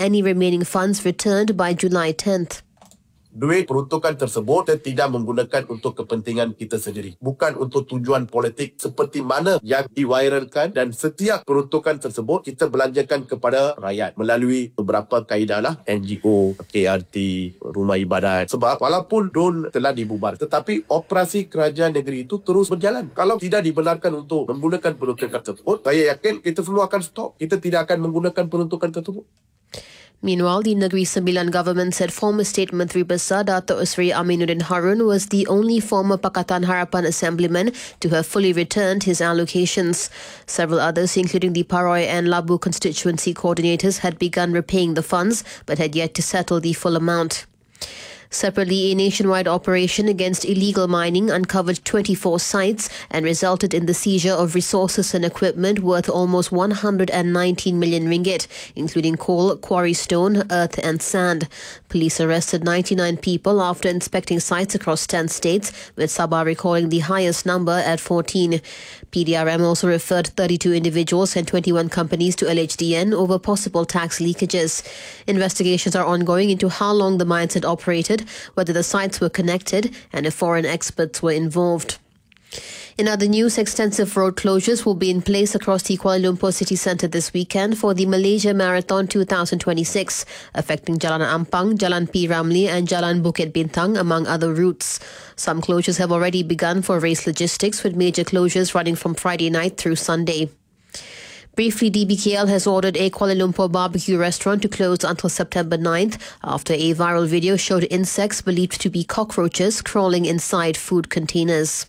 any remaining funds returned by July 10th. Duit peruntukan tersebut kita tidak menggunakan untuk kepentingan kita sendiri. Bukan untuk tujuan politik seperti mana yang diviralkan, dan setiap peruntukan tersebut kita belanjakan kepada rakyat melalui beberapa kaedah lah, NGO, KRT, rumah ibadat. Sebab walaupun DUN telah dibubar, tetapi operasi kerajaan negeri itu terus berjalan. Kalau tidak dibenarkan untuk menggunakan peruntukan tersebut, saya yakin kita semua akan stop. Kita tidak akan menggunakan peruntukan tersebut. Meanwhile, the Negeri Sembilan government said former State Menteri Besar Dato' Sri Aminuddin Harun was the only former Pakatan Harapan assemblyman to have fully returned his allocations. Several others, including the Paroi and Labu constituency coordinators, had begun repaying the funds but had yet to settle the full amount. Separately, a nationwide operation against illegal mining uncovered 24 sites and resulted in the seizure of resources and equipment worth almost 119 million ringgit, including coal, quarry stone, earth and sand. Police arrested 99 people after inspecting sites across 10 states, with Sabah recording the highest number at 14. PDRM also referred 32 individuals and 21 companies to LHDN over possible tax leakages. Investigations are ongoing into how long the mines had operated, whether the sites were connected, and if foreign experts were involved. In other news, extensive road closures will be in place across the Kuala Lumpur city centre this weekend for the Malaysia Marathon 2026, affecting Jalan Ampang, Jalan P. Ramlee and Jalan Bukit Bintang, among other routes. Some closures have already begun for race logistics, with major closures running from Friday night through Sunday. Briefly, DBKL has ordered a Kuala Lumpur barbecue restaurant to close until September 9th after a viral video showed insects believed to be cockroaches crawling inside food containers.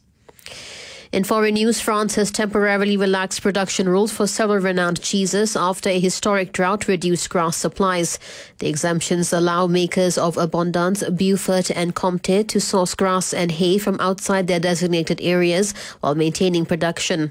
In foreign news, France has temporarily relaxed production rules for several renowned cheeses after a historic drought reduced grass supplies. The exemptions allow makers of Abondance, Beaufort and Comté to source grass and hay from outside their designated areas while maintaining production.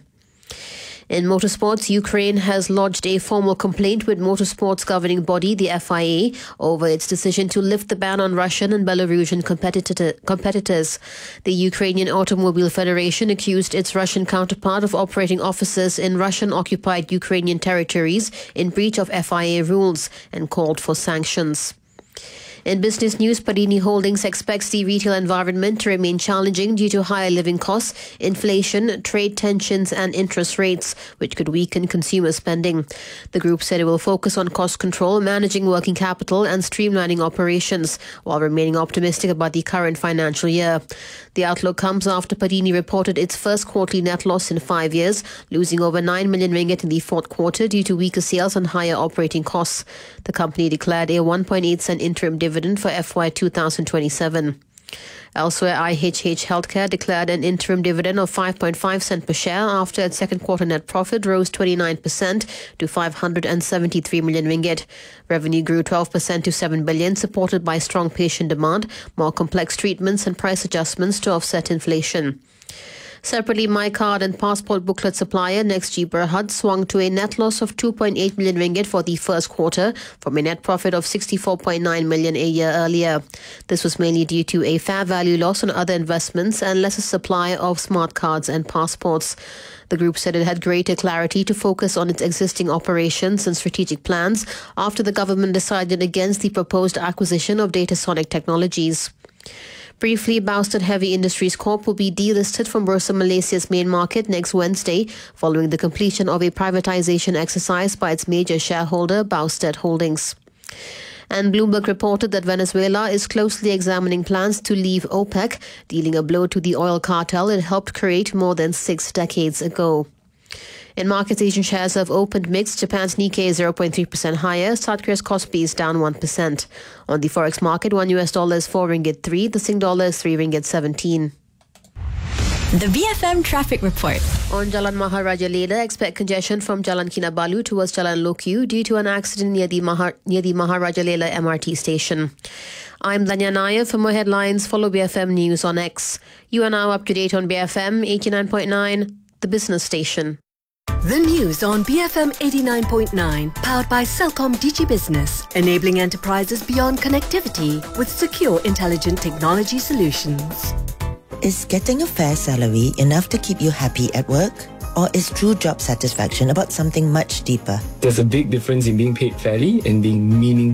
In motorsports, Ukraine has lodged a formal complaint with motorsports governing body, the FIA, over its decision to lift the ban on Russian and Belarusian competitors. The Ukrainian Automobile Federation accused its Russian counterpart of operating offices in Russian-occupied Ukrainian territories in breach of FIA rules and called for sanctions. In business news, Padini Holdings expects the retail environment to remain challenging due to higher living costs, inflation, trade tensions and interest rates, which could weaken consumer spending. The group said it will focus on cost control, managing working capital and streamlining operations, while remaining optimistic about the current financial year. The outlook comes after Padini reported its first quarterly net loss in 5 years, losing over 9 million ringgit in the fourth quarter due to weaker sales and higher operating costs. The company declared a 1.8 cent interim dividend for FY 2027. Elsewhere, IHH Healthcare declared an interim dividend of 5.5 cent per share after its second quarter net profit rose 29% to 573 million ringgit. Revenue grew 12% to 7 billion, supported by strong patient demand, more complex treatments and price adjustments to offset inflation. Separately, MyCard and passport booklet supplier NextG Berhad swung to a net loss of 2.8 million ringgit for the first quarter from a net profit of 64.9 million a year earlier. This was mainly due to a fair value loss on other investments and lesser supply of smart cards and passports. The group said it had greater clarity to focus on its existing operations and strategic plans after the government decided against the proposed acquisition of Datasonic Technologies. Briefly, Bousted Heavy Industries Corp will be delisted from Bursa Malaysia's main market next Wednesday, following the completion of a privatization exercise by its major shareholder, Bousted Holdings. And Bloomberg reported that Venezuela is closely examining plans to leave OPEC, dealing a blow to the oil cartel it helped create more than 6 decades ago. In markets, Asian shares have opened mixed. Japan's Nikkei is 0.3% higher. South Korea's Kospi is down 1%. On the forex market, $1 is 4 ringgit 3. The Sing dollar is 3 ringgit 17. The BFM Traffic Report. On Jalan Maharaja Lela, expect congestion from Jalan Kinabalu towards Jalan Lokyu due to an accident near the Maharaja Lela MRT station. I'm Danya Nair. For more headlines, follow BFM News on X. You are now up to date on BFM 89.9, the business station. The news on BFM 89.9, powered by Celcom Digi Business, enabling enterprises beyond connectivity with secure, intelligent technology solutions. Is getting a fair salary enough to keep you happy at work? Or is true job satisfaction about something much deeper? There's a big difference in being paid fairly and being meaningful.